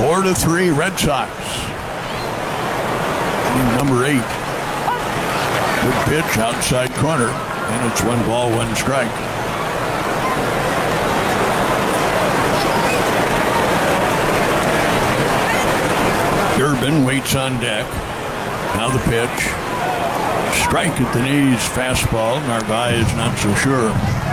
4-3 Red Sox. Inning number 8. Good pitch outside corner, and it's 1 ball, 1 strike. Durbin waits on deck. Now the pitch. Strike at the knees, fastball. Narvaez not so sure.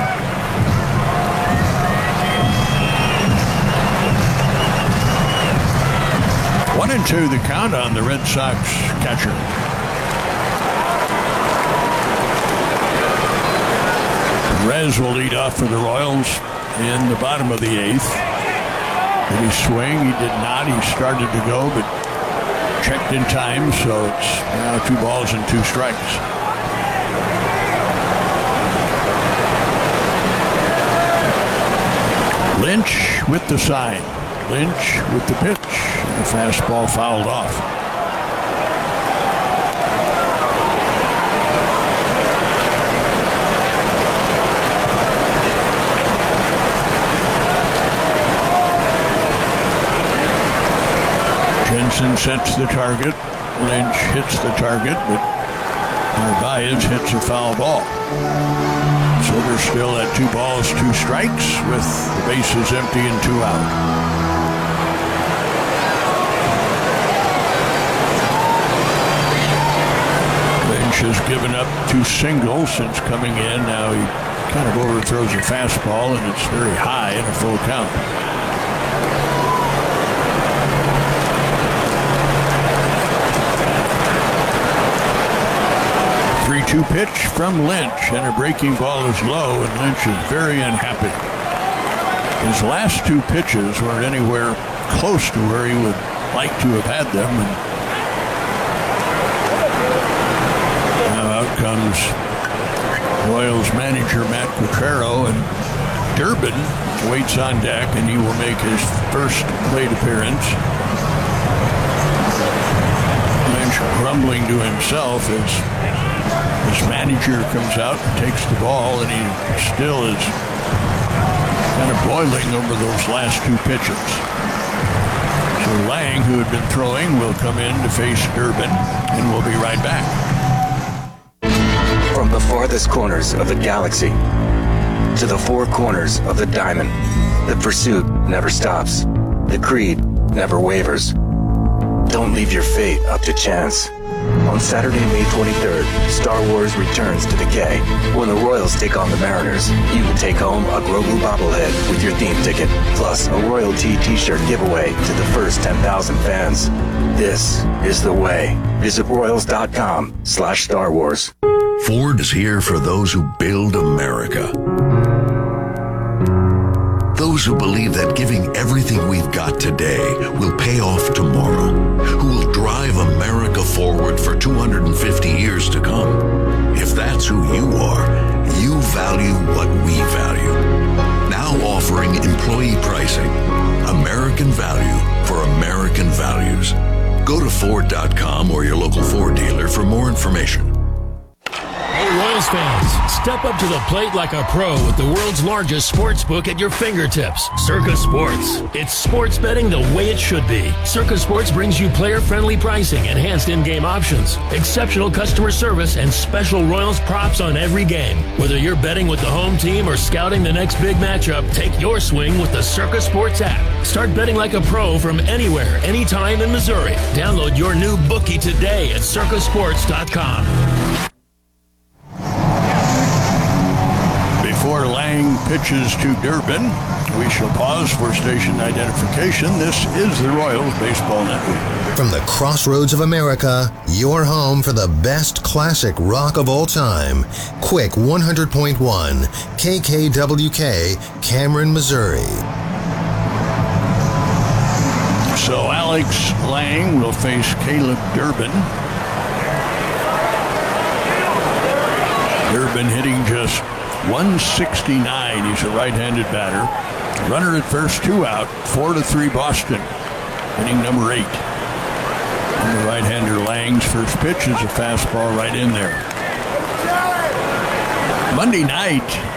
One and 2 the count on the Red Sox catcher. Perez will lead off for the Royals in the bottom of the 8th. Did he swing? He did not. He started to go, but checked in time, so it's now 2 balls and 2 strikes. Lynch with the sign. Lynch with the pitch. And the fastball fouled off. Jensen sets the target. Lynch hits the target, but Narvaez hits a foul ball. So they're still at 2 balls, 2 strikes with the bases empty and 2 out. Lynch has given up 2 singles since coming in. Now he kind of overthrows a fastball, and it's very high in a full count. 3-2 pitch from Lynch, and a breaking ball is low, and Lynch is very unhappy. His last 2 pitches weren't anywhere close to where he would like to have had them. And now out comes Royals manager Matt Quatraro, and Durbin waits on deck, and he will make his first plate appearance. Lynch grumbling to himself as his manager comes out and takes the ball, and he still is kind of boiling over those last 2 pitches. So Lang, who had been throwing, will come in to face Durbin, and we'll be right back. From the farthest corners of the galaxy to the 4 corners of the diamond, the pursuit never stops. The creed never wavers. Don't leave your fate up to chance. On Saturday, May 23rd, Star Wars returns to the K. When the Royals take on the Mariners, you can take home a Grogu bobblehead with your theme ticket, plus a royalty t-shirt giveaway to the first 10,000 fans. This is the way. Visit Royals.com/Star Wars. Ford is here for those who build America. Those who believe that giving everything we've got today will pay off tomorrow, who will drive America forward for 250 years to come. If that's who you are, you value what we value. Now offering employee pricing, American value for American values. Go to Ford.com or your local Ford dealer for more information. Hey, Royals fans, step up to the plate like a pro with the world's largest sports book at your fingertips, Circa Sports. It's sports betting the way it should be. Circa Sports brings you player-friendly pricing, enhanced in-game options, exceptional customer service, and special Royals props on every game. Whether you're betting with the home team or scouting the next big matchup, take your swing with the Circa Sports app. Start betting like a pro from anywhere, anytime in Missouri. Download your new bookie today at circasports.com. Before Lang pitches to Durbin, we shall pause for station identification. This is the Royals Baseball Network. From the crossroads of America, your home for the best classic rock of all time. Quick 100.1 KKWK, Cameron, Missouri. So Alex Lang will face Caleb Durbin. Durbin hitting just .169. He's a right-handed batter. Runner at first, 2 out. 4-3 Boston. Inning number 8. And the right-hander Lang's first pitch is a fastball right in there. Monday night,